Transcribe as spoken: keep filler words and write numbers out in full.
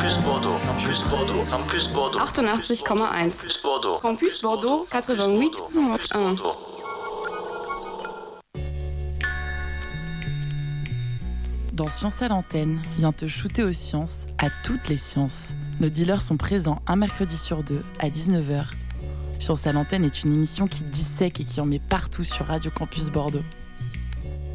Campus Bordeaux, Campus Bordeaux, Campus Bordeaux. achtundachtzig Komma eins. Campus Bordeaux. Campus Bordeaux, quatre-vingt-huit virgule un. Dans Science à l'antenne, viens te shooter aux sciences, à toutes les sciences. Nos dealers sont présents un mercredi sur deux, à dix-neuf heures. Science à l'antenne est une émission qui dissèque et qui en met partout sur Radio Campus Bordeaux.